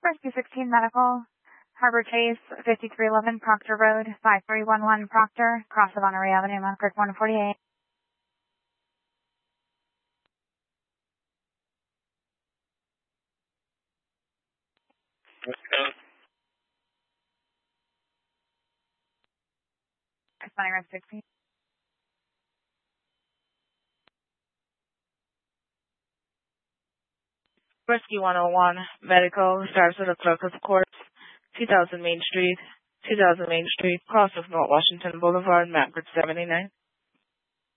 Rescue 16 Medical, Harbor Chase, 5311 Proctor Road, 5311 Proctor, cross of Honoré Avenue, Mount Creek 148. Responding Rescue 16. Rescue 101 Medical starts at the Clerk of Court, 2000 Main Street, cross of North Washington Boulevard, Mount Creek 79.